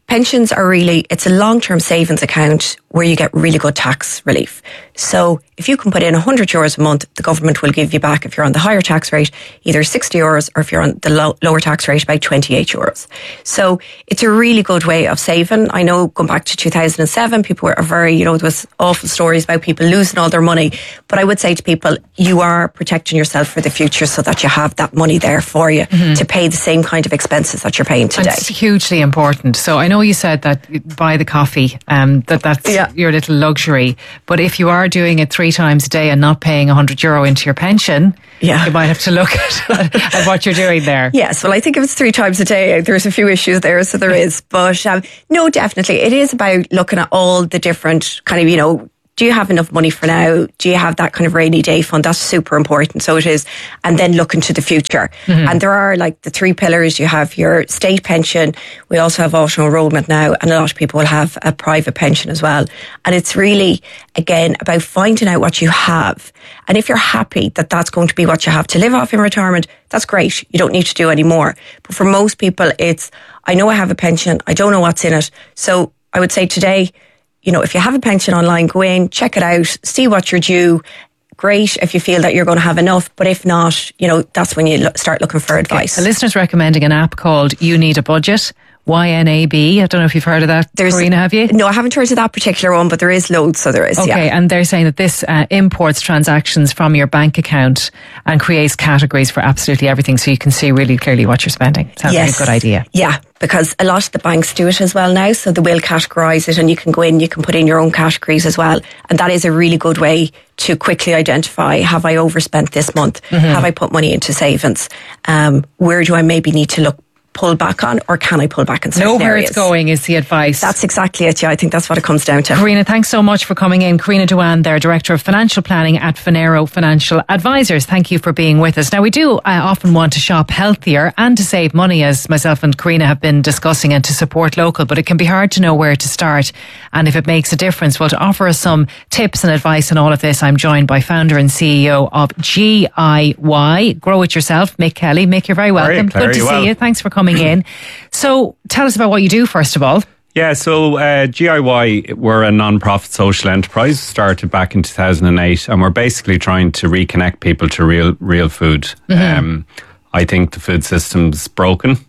pensions are really, it's a long-term savings account where you get really good tax relief. So if you can put in one hundred euros a month, the government will give you back, if you're on the higher tax rate, either sixty euros, or if you're on the low, lower tax rate, about twenty-eight euros. So it's a really good way of saving. I know going back to two thousand seven, people were very, you know, there was awful stories about people losing all their money. But I would say to people, you are protecting yourself for the future so that you have that money there for you mm-hmm. to pay the same kind of expenses that you're paying today. And it's hugely important. So I know you said that buy the coffee, um, that that's yeah. your little luxury. But if you are doing it three times a day and not paying one hundred euro into your pension, yeah. you might have to look at, at what you're doing there. Yes, well, I think if it's three times a day, there's a few issues there, so there is. But um, no, definitely, it is about looking at all the different kind of, you know, do you have enough money for now? Do you have that kind of rainy day fund? That's super important. So it is. And then look into the future. Mm-hmm. And there are like the three pillars. You have your state pension. We also have auto enrolment now. And a lot of people will have a private pension as well. And it's really, again, about finding out what you have. And if you're happy that that's going to be what you have to live off in retirement, that's great. You don't need to do any more. But for most people, it's, I know I have a pension. I don't know what's in it. So I would say today, you know, if you have a pension online, go in, check it out, see what you're due. Great if you feel that you're going to have enough, but if not, you know, that's when you lo- start looking for advice. Okay. The listener's recommending an app called You Need a Budget. Y N A B. I don't know if you've heard of that. There's, Karina, have you? No, I haven't heard of that particular one, but there is loads, so there is. Okay, yeah. And they're saying that this uh, imports transactions from your bank account and creates categories for absolutely everything, so you can see really clearly what you're spending. Sounds yes. like a good idea. Yeah, because a lot of the banks do it as well now, so they will categorise it, and you can go in, you can put in your own categories as well, and that is a really good way to quickly identify, have I overspent this month? Mm-hmm. Have I put money into savings? Um, where do I maybe need to look pull back on, or can I pull back in certain know where areas? It's going is the advice. That's exactly it. Yeah, I think that's what it comes down to. Karina, thanks so much for coming in. Karina Dewan, there, Director of Financial Planning at Finero Financial Advisors. Thank you for being with us. Now, we do uh, often want to shop healthier and to save money, as myself and Karina have been discussing, and to support local, but it can be hard to know where to start and if it makes a difference. Well, to offer us some tips and advice on all of this, I'm joined by founder and C E O of G I Y, Grow It Yourself, Mick Kelly. Mick, you're very welcome. Claire, Good to see well. you. Thanks for coming in. So tell us about what you do, first of all. Yeah, so uh, G I Y, we're a non-profit social enterprise, started back in two thousand eight, and we're basically trying to reconnect people to real real food. Mm-hmm. Um, I think the food system's broken.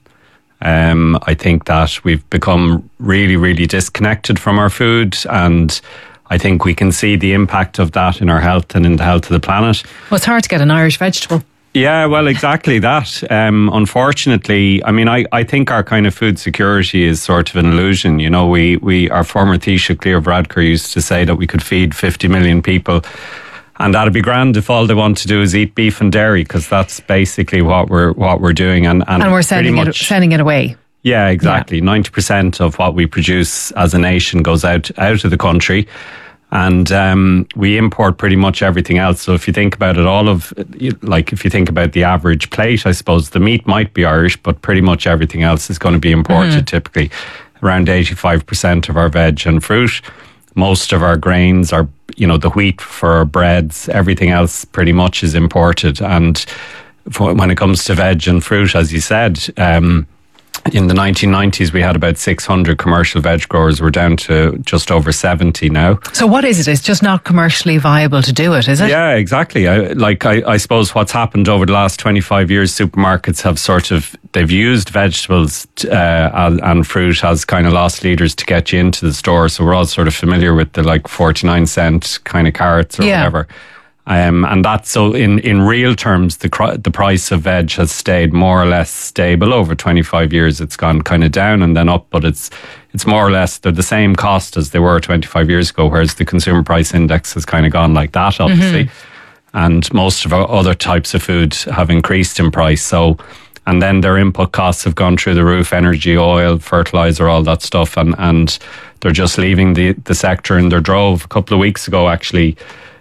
Um, I think that we've become really, really disconnected from our food, and I think we can see the impact of that in our health and in the health of the planet. Well, it's hard to get an Irish vegetable. Yeah, well, exactly that. Um, unfortunately, I mean, I, I think our kind of food security is sort of an illusion. You know, we, we our former Taoiseach Cleo Varadkar used to say that we could feed fifty million people, and that'd be grand if all they want to do is eat beef and dairy, because that's basically what we're what we're doing, and and, and we're sending pretty it much, sending it away. Yeah, exactly. Ninety yeah. percent of what we produce as a nation goes out out of the country. And um, we import pretty much everything else. So if you think about it, all of, like, if you think about the average plate, I suppose the meat might be Irish, but pretty much everything else is going to be imported mm-hmm. typically. Around eighty-five percent of our veg and fruit. Most of our grains are, you know, the wheat for our breads, everything else pretty much is imported. And for, when it comes to veg and fruit, as you said, um, in the nineteen nineties, we had about six hundred commercial veg growers. We're down to just over seventy now. So what is it? It's just not commercially viable to do it, is it? Yeah, exactly. I, like, I, I suppose what's happened over the last twenty-five years, supermarkets have sort of, they've used vegetables uh, and, and fruit as kind of loss leaders to get you into the store. So we're all sort of familiar with the like forty-nine cent kind of carrots or yeah. whatever. Um, and that's so in, in real terms, the cr- the price of veg has stayed more or less stable over twenty-five years. It's gone kind of down and then up, but it's it's more or less, they're the same cost as they were twenty-five years ago, whereas the consumer price index has kind of gone like that, obviously. Mm-hmm. And most of our other types of food have increased in price. So, and then their input costs have gone through the roof, energy, oil, fertilizer, all that stuff. And, and they're just leaving the, the sector in their drove. A couple of weeks ago, actually,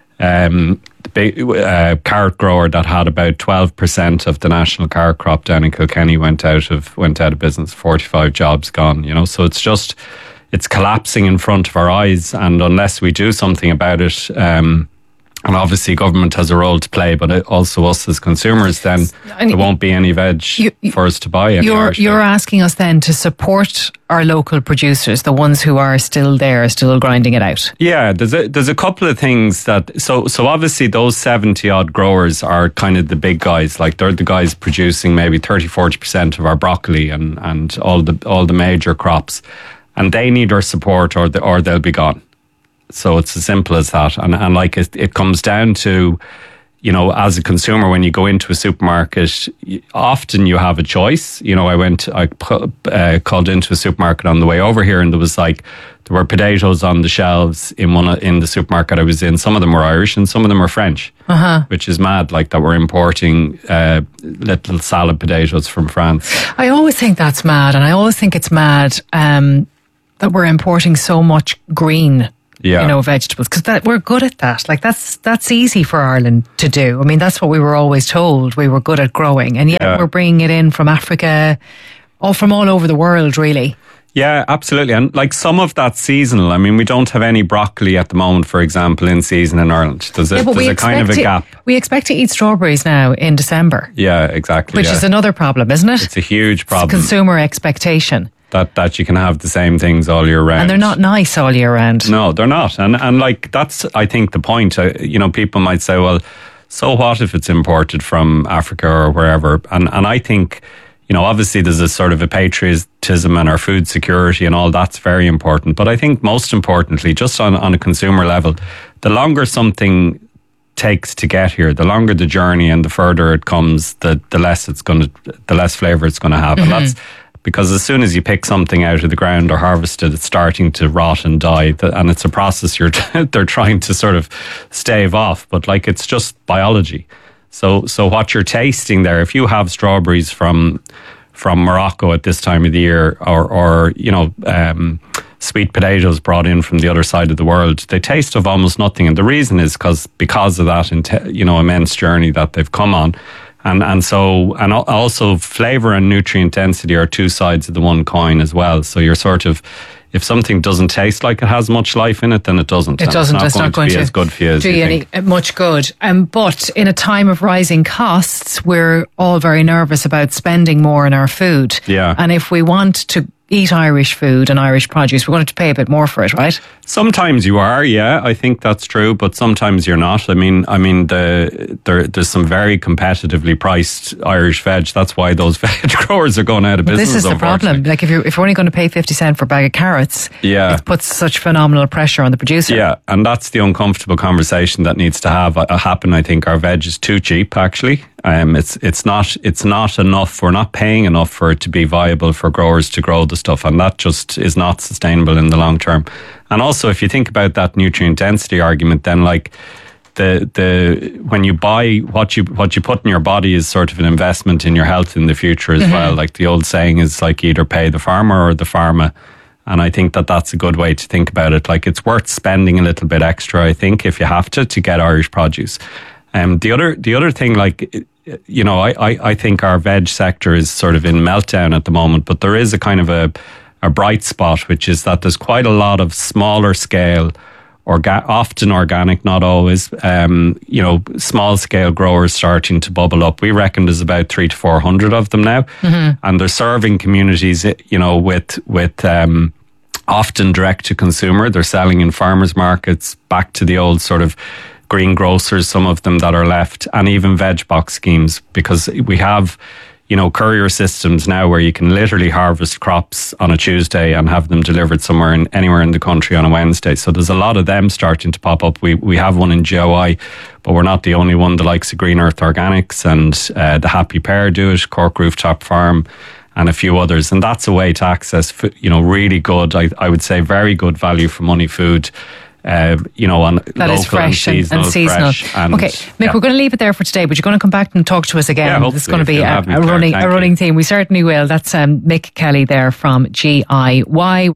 um, the big uh, carrot grower that had about twelve percent of the national carrot crop down in Kilkenny went out of went out of business. forty-five jobs gone, you know. So it's just, it's collapsing in front of our eyes, and unless we do something about it, um, and obviously government has a role to play, but it, also us as consumers, then And there won't be any veg you- you- for us to buy. Any You're Irish you're veg. asking us then to support our local producers, the ones who are still there, still grinding it out. Yeah, there's a there's a couple of things that so so obviously those seventy odd growers are kind of the big guys, like they're the guys producing maybe thirty, forty percent of our broccoli and, and all the all the major crops, and they need our support or the, or they'll be gone. So it's as simple as that. And and like it, it comes down to, you know, as a consumer, when you go into a supermarket, y- often you have a choice. You know, I went, I pu- uh, called into a supermarket on the way over here, and there was like, there were potatoes on the shelves in one of- in the supermarket I was in. Some of them were Irish and some of them were French, uh-huh. which is mad. Like that we're importing uh, little salad potatoes from France. I always think that's mad, and I always think it's mad um, that we're importing so much green. Yeah. You know, vegetables, because that we're good at that. Like that's that's easy for Ireland to do. I mean, that's what we were always told. We were good at growing, and yet Yeah. we're bringing it in from Africa, all from all over the world, really. Yeah, absolutely. And like some of that seasonal, I mean, we don't have any broccoli at the moment, for example, in season in Ireland. There's a, Yeah, but there's we a kind of a expect gap. to, we expect to eat strawberries now in December, Yeah, exactly. which yeah. is another problem, isn't it? It's a huge It's problem consumer expectation, that, that you can have the same things all year round. and they're not nice all year round. No, they're not. And and like that's, I think, the point. Uh, you know, people might say, well, so what if it's imported from Africa or wherever? And and I think, you know, obviously there's a sort of a patriotism and our food security and all that's very important. But I think most importantly, just on, on a consumer level, the longer something takes to get here, the longer the journey and the further it comes, the the less it's going to, the less flavour it's going to have. Mm-hmm. And that's because as soon as you pick something out of the ground or harvest it, it's starting to rot and die. And it's a process you're they're trying to sort of stave off. But like it's just biology. So so what you're tasting there, if you have strawberries from from Morocco at this time of the year, or or you know um, sweet potatoes brought in from the other side of the world, they taste of almost nothing. And the reason is because because of that inte- you know immense journey that they've come on. And and so and also flavour and nutrient density are two sides of the one coin as well. So you're sort of, if something doesn't taste like it has much life in it, then it doesn't. It And doesn't. It's not going to be as good for you as do you you any think. much good. Um, but in a time of rising costs, we're all very nervous about spending more on our food. Yeah. And if we want to eat Irish food and Irish produce, we're going to, have to pay a bit more for it, right? Sometimes you are, yeah, I think that's true, but sometimes you're not. I mean, I mean, the there, there's some very competitively priced Irish veg. That's why those veg growers are going out of But business. this is the problem. Like if you're if you're only going to pay fifty cent for a bag of carrots, Yeah. it puts such phenomenal pressure on the producer. Yeah, and that's the uncomfortable conversation that needs to have uh, happen. I think our veg is too cheap. Actually, um, it's it's not it's not enough. We're not paying enough for it to be viable for growers to grow the stuff, and that just is not sustainable in the long term. And also, if you think about that nutrient density argument, then like the the when you buy what you what you put in your body is sort of an investment in your health in the future as mm-hmm. well. Like the old saying is like either pay the farmer or the pharma. And I think that that's a good way to think about it. Like it's worth spending a little bit extra, I think, if you have to, to get Irish produce. Um, the other the other thing, like, you know, I, I, I think our veg sector is sort of in meltdown at the moment, but there is a kind of a, a bright spot, which is that there's quite a lot of smaller scale, orga- often organic, not always, um, you know, small scale growers starting to bubble up. We reckon there's about three to four hundred of them now, mm-hmm. and they're serving communities, you know, with with um, often direct to consumer. They're selling in farmers markets, back to the old sort of green grocers, some of them that are left, and even veg box schemes, because we have, you know, courier systems now where you can literally harvest crops on a Tuesday and have them delivered somewhere in anywhere in the country on a Wednesday. So there's a lot of them starting to pop up. We we have one in G O I, but we're not the only one. The likes of Green Earth Organics and uh, the Happy Pear do it, Cork Rooftop Farm, and a few others. And that's a way to access, you know, really good, I, I would say very good value for money food. Uh, you know, on that local is fresh and and, seasonal. and seasonal. Fresh and, okay, Mick, yeah. we're going to leave it there for today, but you're going to come back and talk to us again. Yeah, This is going to hopefully, be if a, you'll have me, a Claire. running Thank a you. running theme. We certainly will. That's um, Mick Kelly there from G I Y.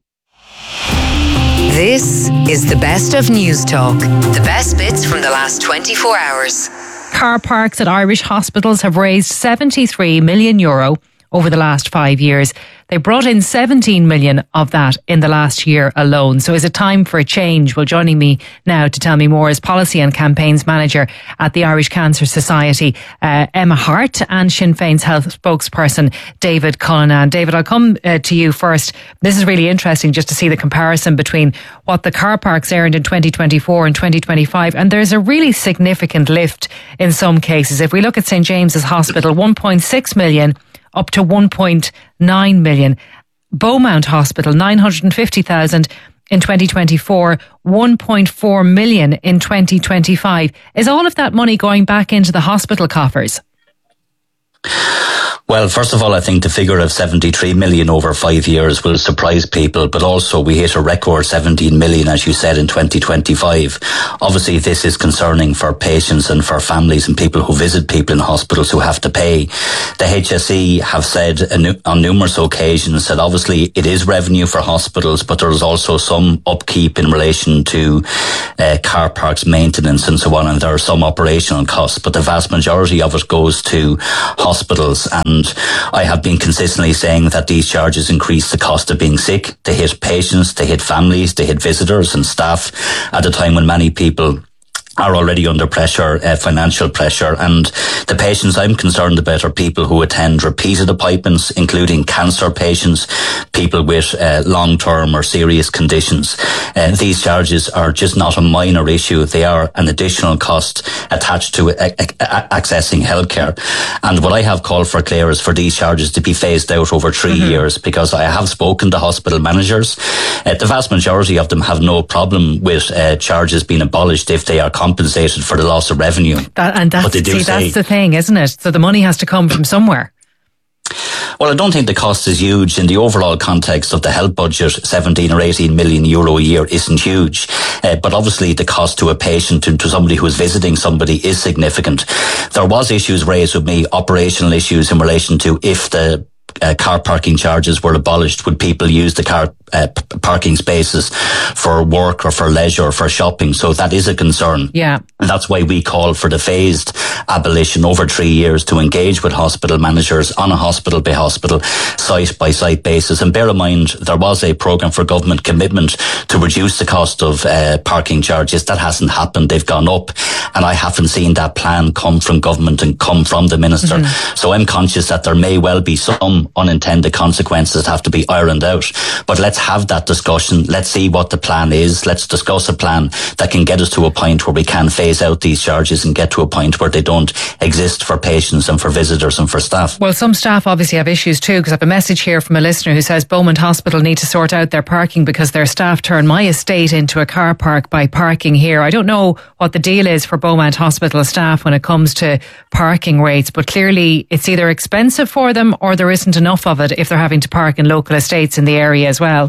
This is the best of News Talk. The best bits from the last twenty-four hours. Car parks at Irish hospitals have raised seventy-three million euro over the last five years. They brought in seventeen million of that in the last year alone. So is it time for a change? Well, joining me now to tell me more is Policy and Campaigns Manager at the Irish Cancer Society, uh, Emma Hart, and Sinn Féin's health spokesperson, David Cullinan. David, I'll come uh, to you first. This is really interesting just to see the comparison between what the car parks earned in twenty twenty-four and twenty twenty-five. And there's a really significant lift in some cases. If we look at St James's Hospital, one point six million up to one point nine million. Beaumont Hospital, nine hundred fifty thousand in twenty twenty-four, one point four million in twenty twenty-five. Is all of that money going back into the hospital coffers? Well, first of all, I think the figure of seventy-three million over five years will surprise people, but also we hit a record seventeen million, as you said, in twenty twenty-five. Obviously, this is concerning for patients and for families and people who visit people in hospitals who have to pay. The H S E have said on numerous occasions that obviously it is revenue for hospitals, but there is also some upkeep in relation to uh, car parks maintenance and so on, and there are some operational costs, but the vast majority of it goes to hospitals. And I have been consistently saying that these charges increase the cost of being sick. They hit patients, they hit families, they hit visitors and staff at a time when many people are already under pressure, uh, financial pressure, and the patients I'm concerned about are people who attend repeated appointments, including cancer patients, people with uh, long-term or serious conditions. Uh, these charges are just not a minor issue. They are an additional cost attached to uh, uh, accessing healthcare. And what I have called for, Claire, is for these charges to be phased out over three mm-hmm. years, because I have spoken to hospital managers. Uh, the vast majority of them have no problem with uh, charges being abolished if they are compensated for the loss of revenue. That, and that's, see, say, that's the thing, isn't it? So the money has to come from somewhere. Well, I don't think the cost is huge in the overall context of the health budget. seventeen or eighteen million euro a year isn't huge. Uh, but obviously the cost to a patient, to, to somebody who is visiting somebody, is significant. There was issues raised with me, operational issues in relation to if the Uh, car parking charges were abolished, would people use the car uh, p- parking spaces for work or for leisure or for shopping? So that is a concern. Yeah. And that's why we call for the phased abolition over three years to engage with hospital managers on a hospital by hospital, site by site basis. And bear in mind, there was a programme for government commitment to reduce the cost of uh, parking charges. That hasn't happened. They've gone up. And I haven't seen that plan come from government and come from the minister. Mm-hmm. So I'm conscious that there may well be some unintended consequences that have to be ironed out. But let's have that discussion. Let's see what the plan is. Let's discuss a plan that can get us to a point where we can phase out these charges and get to a point where they don't exist for patients and for visitors and for staff. Well, some staff obviously have issues too, because I have a message here from a listener who says Beaumont Hospital need to sort out their parking because their staff turn my estate into a car park by parking here. I don't know what the deal is for Beaumont Hospital staff when it comes to parking rates, but clearly it's either expensive for them or there isn't enough of it if they're having to park in local estates in the area as well.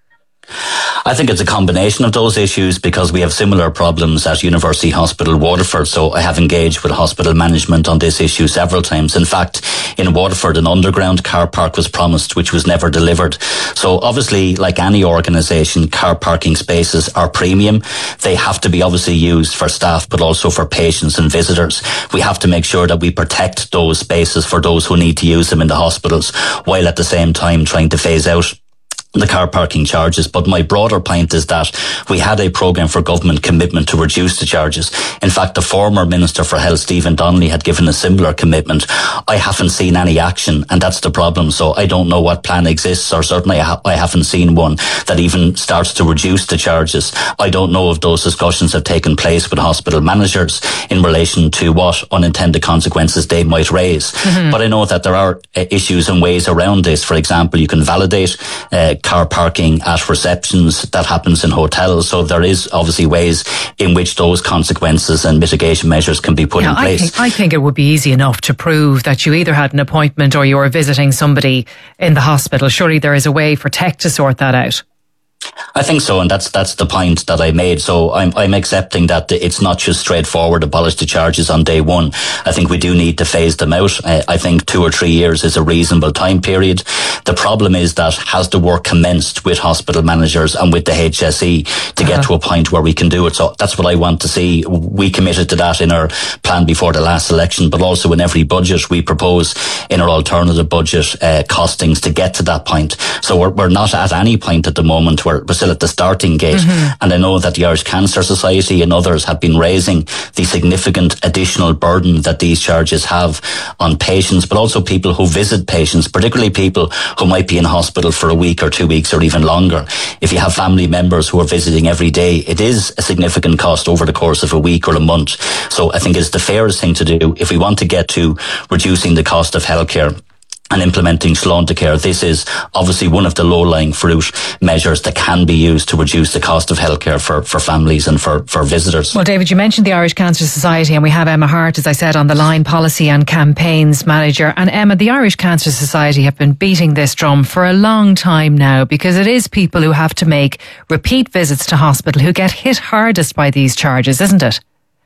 I think it's a combination of those issues, because we have similar problems at University Hospital Waterford. So I have engaged with hospital management on this issue several times. In fact, in Waterford, an underground car park was promised, which was never delivered. So obviously, like any organisation, car parking spaces are premium. They have to be obviously used for staff, but also for patients and visitors. We have to make sure that we protect those spaces for those who need to use them in the hospitals, while at the same time trying to phase out the car parking charges. But my broader point is that we had a programme for government commitment to reduce the charges. In fact, the former Minister for Health, Stephen Donnelly, had given a similar commitment. I haven't seen any action, and that's the problem. So I don't know what plan exists, or certainly I, ha- I haven't seen one that even starts to reduce the charges. I don't know if those discussions have taken place with hospital managers in relation to what unintended consequences they might raise. Mm-hmm. But I know that there are uh, issues and ways around this. For example, you can validate uh, car parking at receptions. That happens in hotels. So there is obviously ways in which those consequences and mitigation measures can be put yeah, in place. I think, I think it would be easy enough to prove that you either had an appointment or you were visiting somebody in the hospital. Surely there is a way for tech to sort that out. I think so, and that's that's the point that I made. So I'm I'm accepting that it's not just straightforward abolish the charges on day one. I think we do need to phase them out. Uh, I think two or three years is a reasonable time period. The problem is that has the work commenced with hospital managers and with the H S E to uh-huh. get to a point where we can do it. So that's what I want to see. We committed to that in our plan before the last election, but also in every budget we propose in our alternative budget uh, costings to get to that point. So we're we're not at any point at the moment. We're, we're still at the starting gate. Mm-hmm. And I know that the Irish Cancer Society and others have been raising the significant additional burden that these charges have on patients, but also people who visit patients, particularly people who might be in hospital for a week or two weeks or even longer. If you have family members who are visiting every day, it is a significant cost over the course of a week or a month. So I think it's the fairest thing to do if we want to get to reducing the cost of healthcare and implementing Sláinte Care. This is obviously one of the low-lying fruit measures that can be used to reduce the cost of healthcare for, for families and for, for visitors. Well, David, you mentioned the Irish Cancer Society, and we have Emma Hart, as I said, on the line, Policy and Campaigns Manager. And Emma, the Irish Cancer Society have been beating this drum for a long time now, because it is people who have to make repeat visits to hospital who get hit hardest by these charges, isn't it?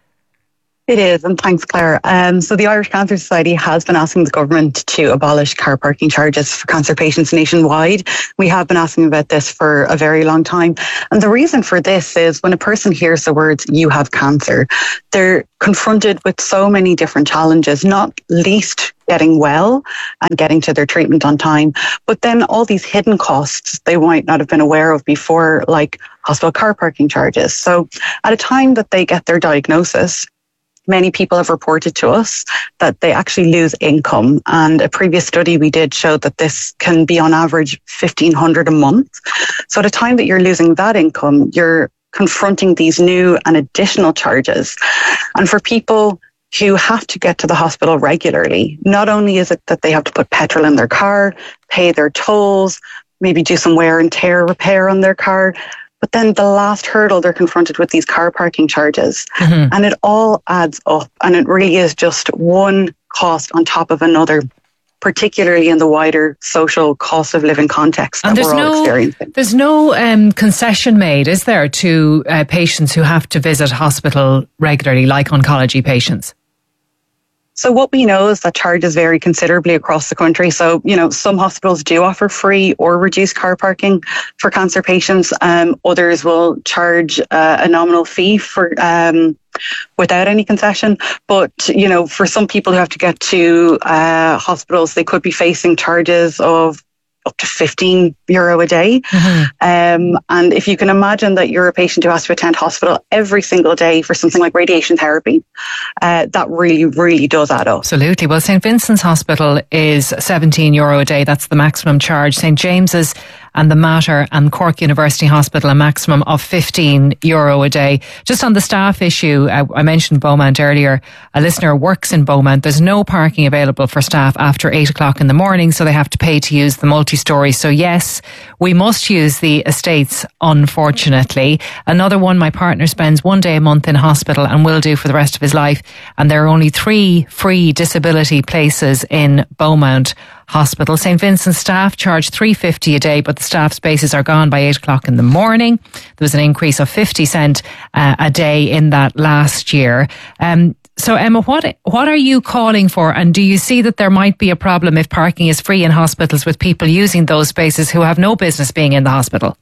It is, and thanks, Claire. Um, so the Irish Cancer Society has been asking the government to abolish car parking charges for cancer patients nationwide. We have been asking about this for a very long time. And the reason for this is when a person hears the words, you have cancer, they're confronted with so many different challenges, not least getting well and getting to their treatment on time, but then all these hidden costs they might not have been aware of before, like hospital car parking charges. So at a time that they get their diagnosis, many people have reported to us that they actually lose income. And a previous study we did showed that this can be on average fifteen hundred dollars a month. So at a time that you're losing that income, you're confronting these new and additional charges. And for people who have to get to the hospital regularly, not only is it that they have to put petrol in their car, pay their tolls, maybe do some wear and tear repair on their car, but then the last hurdle, they're confronted with these car parking charges. Mm-hmm. And it all adds up. And it really is just one cost on top of another, particularly in the wider social cost of living context that we're all no, experiencing. There's no um, concession made, is there, to uh, patients who have to visit hospital regularly, like oncology patients? So what we know is that charges vary considerably across the country. So, you know, some hospitals do offer free or reduced car parking for cancer patients. Um, others will charge uh, a nominal fee for um, without any concession. But, you know, for some people who have to get to uh, hospitals, they could be facing charges of up to fifteen euro a day. Mm-hmm. Um, and if you can imagine that you're a patient who has to attend hospital every single day for something like radiation therapy, uh, that really, really does add up. Absolutely. Well, Saint Vincent's Hospital is seventeen euro a day. That's the maximum charge. Saint James's and the Mater and Cork University Hospital, a maximum of fifteen euro a day. Just on the staff issue, uh, I mentioned Beaumont earlier. A listener works in Beaumont. There's no parking available for staff after eight o'clock in the morning, so they have to pay to use the multi-story. So yes, we must use the estates, unfortunately. Another one, my partner spends one day a month in hospital and will do for the rest of his life. And there are only three free disability places in Beaumont Hospital. Saint Vincent's staff charge three fifty a day, but the staff spaces are gone by eight o'clock in the morning. There was an increase of fifty cent uh, a day in that last year. Um, so Emma, what what are you calling for? And do you see that there might be a problem if parking is free in hospitals with people using those spaces who have no business being in the hospital?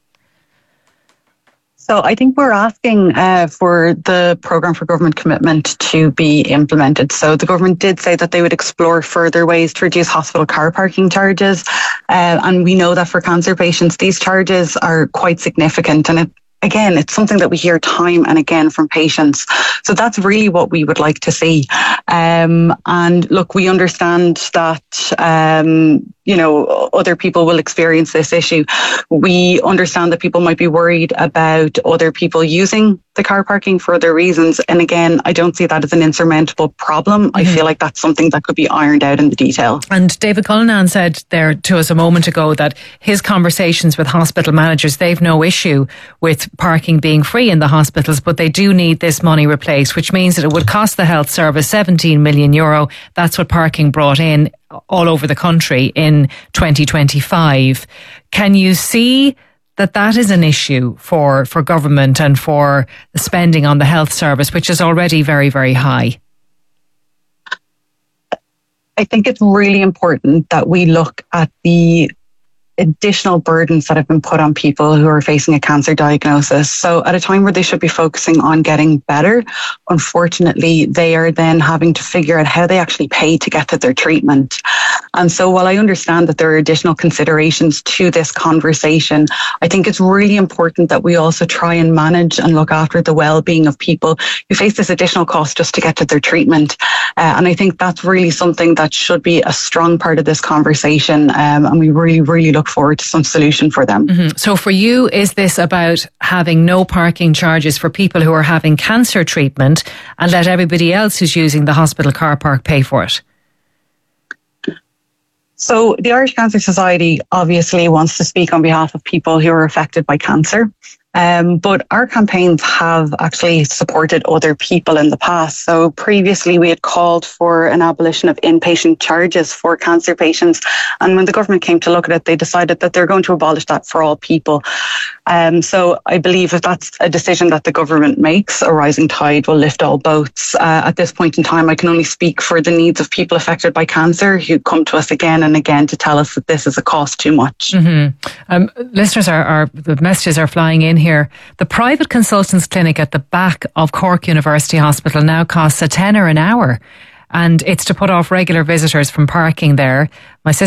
So I think we're asking uh, for the programme for government commitment to be implemented. So the government did say that they would explore further ways to reduce hospital car parking charges. Uh, and we know that for cancer patients, these charges are quite significant. And it, again, it's something that we hear time and again from patients. So that's really what we would like to see. Um, and look, we understand that, um, you know, other people will experience this issue. We understand that people might be worried about other people using the car parking for other reasons. And again, I don't see that as an insurmountable problem. Mm-hmm. I feel like that's something that could be ironed out in the detail. And David Cullinan said there to us a moment ago that his conversations with hospital managers, they've no issue with parking being free in the hospitals, but they do need this money replaced, which means that it would cost the health service seventeen million euro. That's what parking brought in all over the country in twenty twenty-five. Can you see that that is an issue for, for government and for the spending on the health service, which is already very, very high? I think it's really important that we look at the additional burdens that have been put on people who are facing a cancer diagnosis. So at a time where they should be focusing on getting better, unfortunately, they are then having to figure out how they actually pay to get to their treatment. And so while I understand that there are additional considerations to this conversation, I think it's really important that we also try and manage and look after the well-being of people who face this additional cost just to get to their treatment. Uh, and I think that's really something that should be a strong part of this conversation. Um, and we really, really look forward to some solution for them. Mm-hmm. So for you, is this about having no parking charges for people who are having cancer treatment and let everybody else who's using the hospital car park pay for it? So the Irish Cancer Society obviously wants to speak on behalf of people who are affected by cancer. Um, but our campaigns have actually supported other people in the past. So previously we had called for an abolition of inpatient charges for cancer patients. And when the government came to look at it, they decided that they're going to abolish that for all people. Um, so I believe if that's a decision that the government makes, a rising tide will lift all boats. Uh, at this point in time, I can only speak for the needs of people affected by cancer who come to us again and again to tell us that this is a cost too much. Mm-hmm. Um, listeners, are, are the messages are flying in here. Here. The private consultants clinic at the back of Cork University Hospital now costs a tenner an hour, and it's to put off regular visitors from parking there. My sister